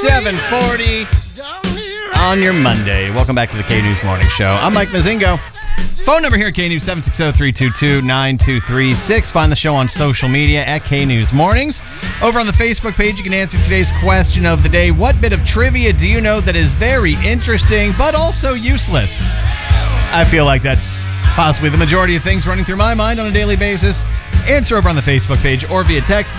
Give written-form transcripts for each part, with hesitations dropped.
7:40 on your Monday. Welcome back to the K-News Morning Show. I'm Mike Mazingo. Phone number here at K-News, 760-322-9236. Find the show on social media at K-News Mornings. Over on the Facebook page, you can answer today's question of the day. What bit of trivia do you know that is very interesting, but also useless? I feel like that's possibly the majority of things running through my mind on a daily basis. Answer over on the Facebook page or via text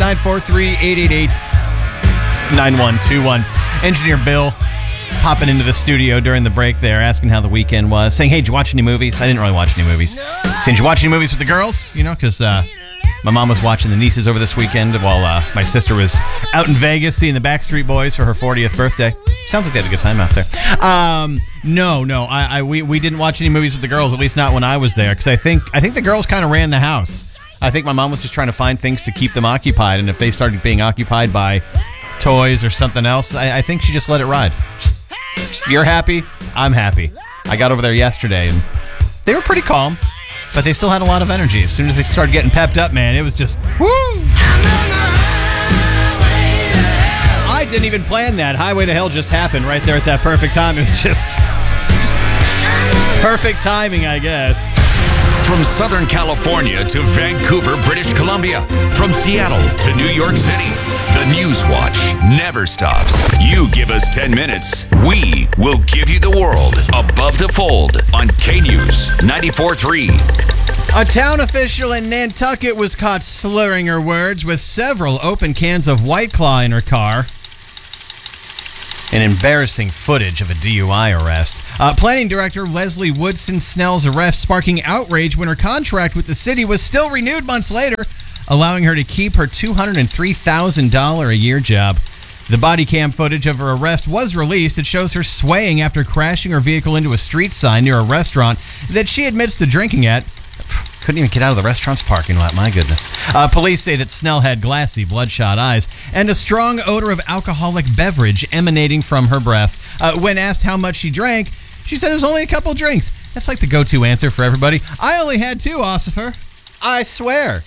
943-888-9121. Engineer Bill popping into the studio during the break there, asking how the weekend was, saying, hey, did you watch any movies? I didn't really watch any movies. Saying, did you watch any movies with the girls? You know, because my mom was watching The Nieces over this weekend while my sister was out in Vegas seeing the Backstreet Boys for her 40th birthday. Sounds like they had a good time out there. No, we didn't watch any movies with the girls, at least not when I was there, because I think the girls kind of ran the house. I think my mom was just trying to find things to keep them occupied, and if they started being occupied by toys or something else, I think she just let it ride. You're happy, I'm happy. I got over there yesterday, and they were pretty calm, but they still had a lot of energy. As soon as they started getting pepped up, man, it was just, woo! I didn't even plan that. Highway to Hell just happened right there at that perfect time. It was just perfect timing, I guess. From Southern California to Vancouver, British Columbia. From Seattle to New York City. The News Watch never stops. You give us 10 minutes, we will give you the world. Above the Fold on K-News 94.3. A town official in Nantucket was caught slurring her words with several open cans of White Claw in her car. An embarrassing footage of a DUI arrest. Planning Director Leslie Woodson Snell's arrest sparking outrage when her contract with the city was still renewed months later, allowing her to keep her $203,000 a year job. The body cam footage of her arrest was released. It shows her swaying after crashing her vehicle into a street sign near a restaurant that she admits to drinking at. Couldn't even get out of the restaurant's parking lot, my goodness. Police say that Snell had glassy, bloodshot eyes and a strong odor of alcoholic beverage emanating from her breath. When asked how much she drank, she said it was only a couple drinks. That's like the go-to answer for everybody. I only had 2, Ossifer. I swear.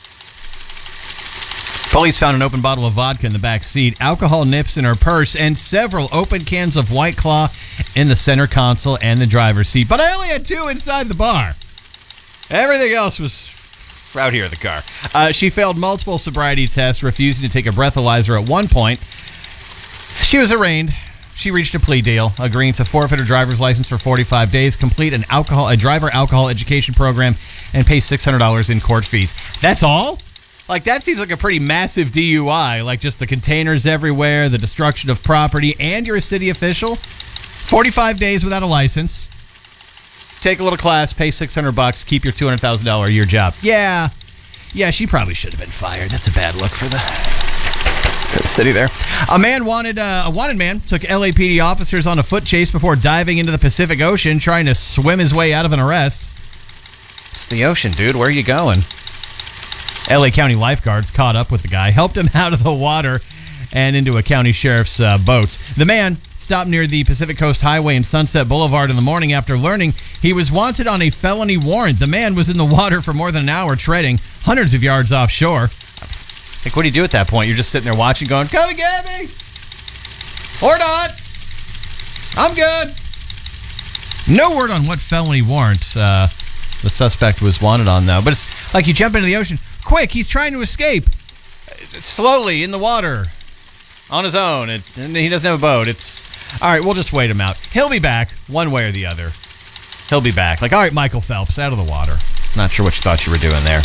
Police found an open bottle of vodka in the back seat, alcohol nips in her purse, and several open cans of White Claw in the center console and the driver's seat. But I only had 2 inside the bar. Everything else was out here in the car. She failed multiple sobriety tests, refusing to take a breathalyzer at one point. She was arraigned. She reached a plea deal, agreeing to forfeit her driver's license for 45 days, complete a driver alcohol education program, and pay $600 in court fees. That's all? Like, that seems like a pretty massive DUI, like just the containers everywhere, the destruction of property, and you're a city official? 45 days without a license. Take a little class, pay $600, keep your $200,000 a year job. Yeah, she probably should have been fired. That's a bad look for the city there. A wanted man took LAPD officers on a foot chase before diving into the Pacific Ocean, trying to swim his way out of an arrest. It's the ocean, dude. Where are you going? LA County lifeguards caught up with the guy, helped him out of the water and into a county sheriff's boat. The man stopped near the Pacific Coast Highway and Sunset Boulevard in the morning after learning he was wanted on a felony warrant. The man was in the water for more than an hour, treading hundreds of yards offshore. Like, what do you do at that point? You're just sitting there watching, going, come and get me! Or not! I'm good! No word on what felony warrant the suspect was wanted on, though. But it's like you jump into the ocean. Quick, he's trying to escape. Slowly, in the water. On his own. And he doesn't have a boat. All right, we'll just wait him out. He'll be back, one way or the other. He'll be back. Like, all right, Michael Phelps, out of the water. Not sure what you thought you were doing there.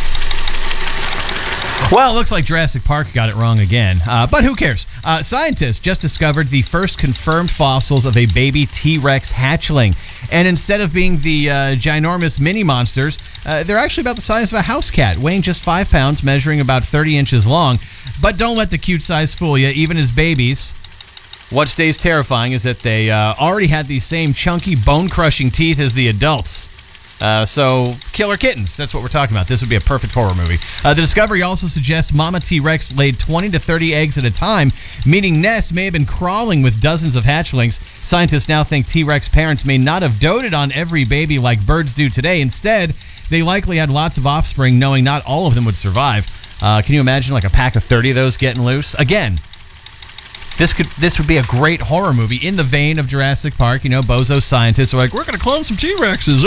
Well, it looks like Jurassic Park got it wrong again. But who cares? Scientists just discovered the first confirmed fossils of a baby T-Rex hatchling. And instead of being the ginormous mini monsters, they're actually about the size of a house cat, weighing just 5 pounds, measuring about 30 inches long. But don't let the cute size fool you, even as babies. What stays terrifying is that they already had the same chunky, bone-crushing teeth as the adults. So, killer kittens, that's what we're talking about. This would be a perfect horror movie. The discovery also suggests Mama T-Rex laid 20 to 30 eggs at a time, meaning nests may have been crawling with dozens of hatchlings. Scientists now think T-Rex parents may not have doted on every baby like birds do today. Instead, they likely had lots of offspring, knowing not all of them would survive. Can you imagine like a pack of 30 of those getting loose? Again, This would be a great horror movie in the vein of Jurassic Park. You know, bozo scientists are like, we're going to clone some T-Rexes.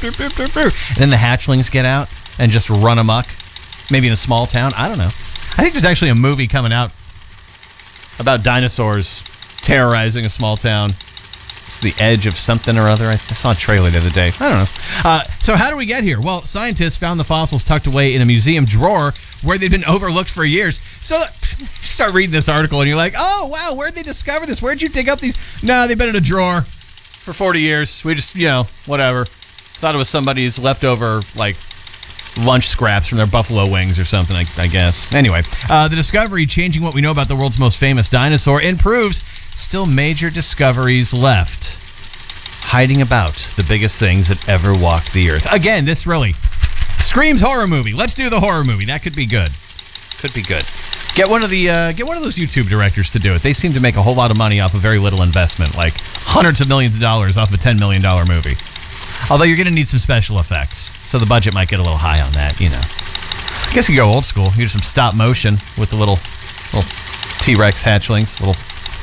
And then the hatchlings get out and just run amok. Maybe in a small town. I don't know. I think there's actually a movie coming out about dinosaurs terrorizing a small town. It's The Edge of something or other. I saw a trailer the other day. I don't know. So how do we get here? Well, scientists found the fossils tucked away in a museum drawer where they'd been overlooked for years. So you start reading this article and you're like, oh, wow, where'd they discover this? Where'd you dig up these? No, they've been in a drawer for 40 years. We just, whatever. Thought it was somebody's leftover, lunch scraps from their buffalo wings or something, I guess. Anyway, the discovery changing what we know about the world's most famous dinosaur and proves still major discoveries left hiding about the biggest things that ever walked the earth. Again, this really screams horror movie. Let's do the horror movie. That could be good. Could be good. Get one of those YouTube directors to do it. They seem to make a whole lot of money off of very little investment, like hundreds of millions of dollars off of a $10 million movie. Although you're going to need some special effects, so the budget might get a little high on that, I guess you go old school. You do some stop motion with the little T-Rex hatchlings, little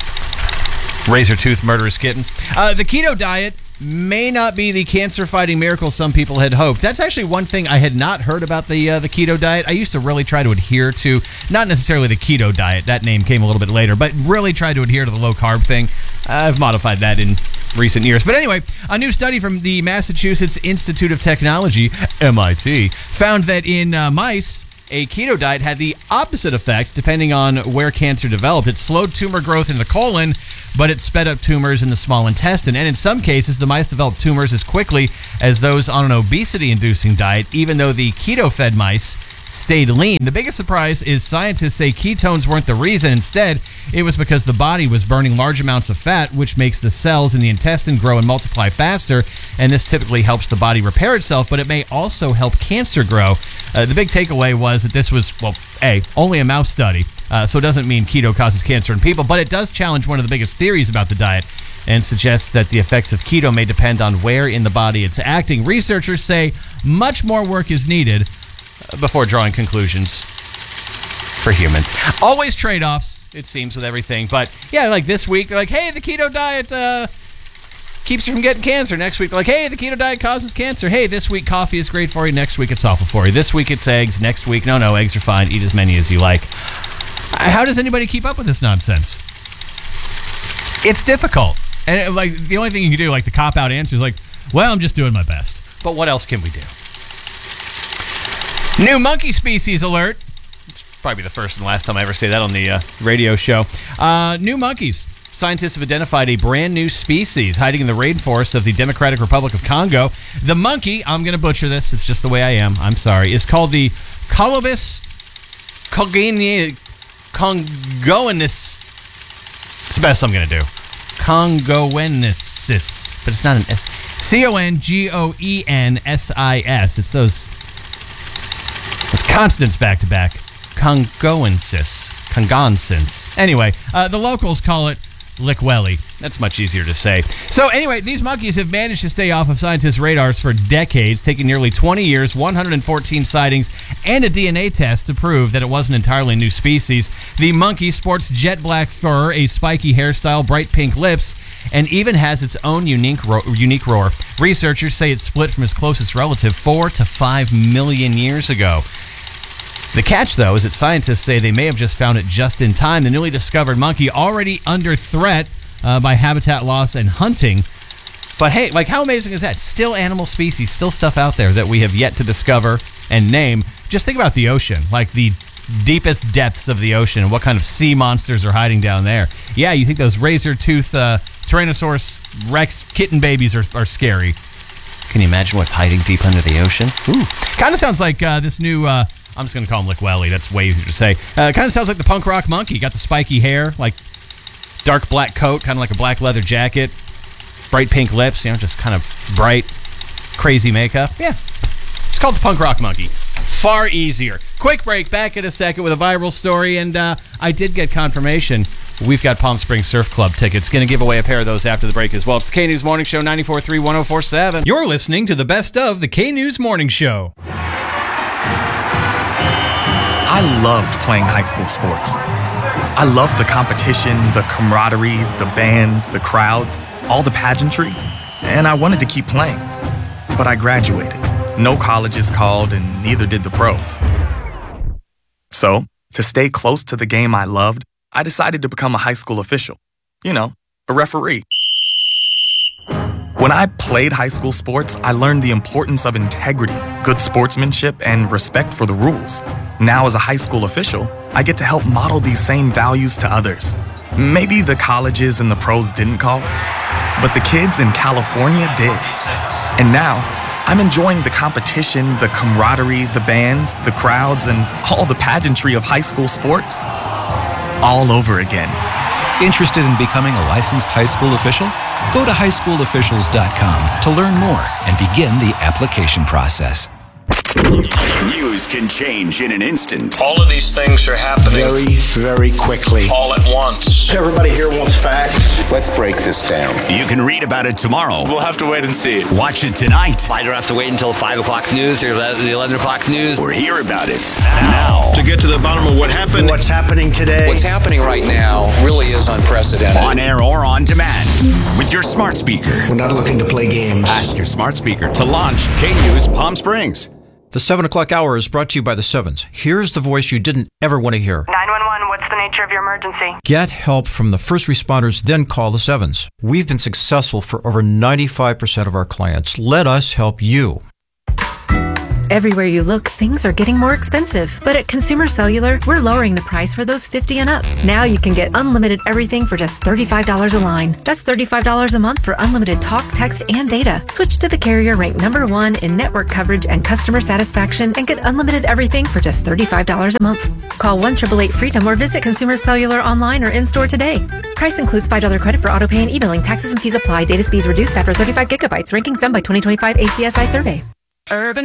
razor-toothed murderous kittens. The keto diet may not be the cancer-fighting miracle some people had hoped. That's actually one thing I had not heard about the keto diet. I used to really try to adhere to, not necessarily the keto diet, that name came a little bit later, but really try to adhere to the low-carb thing. I've modified that in recent years. But anyway, a new study from the Massachusetts Institute of Technology, MIT, found that in mice, a keto diet had the opposite effect depending on where cancer developed. It slowed tumor growth in the colon, but it sped up tumors in the small intestine. And in some cases, the mice developed tumors as quickly as those on an obesity-inducing diet, even though the keto-fed mice stayed lean. The biggest surprise is scientists say ketones weren't the reason. Instead, it was because the body was burning large amounts of fat, which makes the cells in the intestine grow and multiply faster, and this typically helps the body repair itself, but it may also help cancer grow. The big takeaway was that this was, only a mouse study, so it doesn't mean keto causes cancer in people, but it does challenge one of the biggest theories about the diet and suggests that the effects of keto may depend on where in the body it's acting. Researchers say much more work is needed before drawing conclusions for humans. Always trade-offs, it seems, with everything. But, yeah, like this week, they're like, hey, the keto diet keeps you from getting cancer. Next week, they're like, hey, the keto diet causes cancer. Hey, this week, coffee is great for you. Next week, it's awful for you. This week, it's eggs. Next week, no, eggs are fine. Eat as many as you like. How does anybody keep up with this nonsense? It's difficult. And, the only thing you can do, the cop-out answer is well, I'm just doing my best. But what else can we do? New monkey species alert. It's probably the first and last time I ever say that on the radio show. New monkeys. Scientists have identified a brand new species hiding in the rainforests of the Democratic Republic of Congo. The monkey, I'm going to butcher this, it's just the way I am, I'm sorry, is called the Colobus congoensis. It's the best I'm going to do. Congoensis. But it's not an S. Congoensis. It's those consonants back to back. Congoensis. Anyway, the locals call it Likweli. That's much easier to say. So anyway, these monkeys have managed to stay off of scientists' radars for decades, taking nearly 20 years, 114 sightings, and a DNA test to prove that it wasn't entirely new species. The monkey sports jet black fur, a spiky hairstyle, bright pink lips, and even has its own unique roar. Researchers say it split from its closest relative 4 to 5 million years ago. The catch, though, is that scientists say they may have just found it just in time. The newly discovered monkey already under threat by habitat loss and hunting. But hey, how amazing is that? Still animal species, still stuff out there that we have yet to discover and name. Just think about the ocean, the deepest depths of the ocean, and what kind of sea monsters are hiding down there. Yeah, you think those razor-toothed Tyrannosaurus Rex kitten babies are scary. Can you imagine what's hiding deep under the ocean? Ooh. Kind of sounds like this new... I'm just going to call him Likweli. That's way easier to say. Kind of sounds like the punk rock monkey. Got the spiky hair, dark black coat, kind of like a black leather jacket, bright pink lips, just kind of bright, crazy makeup. Yeah, it's called the punk rock monkey. Far easier. Quick break, back in a second with a viral story, and I did get confirmation. We've got Palm Springs Surf Club tickets. Going to give away a pair of those after the break as well. It's the K-News Morning Show, 94.3, 104.7. You're listening to the best of the K-News Morning Show. I loved playing high school sports. I loved the competition, the camaraderie, the bands, the crowds, all the pageantry, and I wanted to keep playing. But I graduated. No colleges called, and neither did the pros. So, to stay close to the game I loved, I decided to become a high school official. You know, a referee. When I played high school sports, I learned the importance of integrity, good sportsmanship, and respect for the rules. Now, as a high school official, I get to help model these same values to others. Maybe the colleges and the pros didn't call, but the kids in California did. And now, I'm enjoying the competition, the camaraderie, the bands, the crowds, and all the pageantry of high school sports all over again. Interested in becoming a licensed high school official? Go to highschoolofficials.com to learn more and begin the application process. News can change in an instant. All of these things are happening very, very quickly. all at once. Everybody here wants facts. Let's break this down. You can read about it tomorrow. We'll have to wait and see. Watch it tonight. I don't have to wait until 5 o'clock news or the 11 o'clock news. Or hear about it now. To get to the bottom of what happened. What's happening today? What's happening right now really is unprecedented. On air or on demand. With your smart speaker. We're not looking to play games. Ask your smart speaker to launch K-News Palm Springs. The 7 o'clock hour is brought to you by the Sevens. Here's the voice you didn't ever want to hear. 911, what's the nature of your emergency? Get help from the first responders, then call the Sevens. We've been successful for over 95% of our clients. Let us help you. Everywhere you look, things are getting more expensive. But at Consumer Cellular, we're lowering the price for those 50 and up. Now you can get unlimited everything for just $35 a line. That's $35 a month for unlimited talk, text, and data. Switch to the carrier ranked #1 in network coverage and customer satisfaction and get unlimited everything for just $35 a month. Call 1-888-FREEDOM or visit Consumer Cellular online or in-store today. Price includes $5 credit for auto pay and e-billing. Taxes and fees apply. Data speeds reduced after 35 gigabytes. Rankings done by 2025 ACSI survey. Urban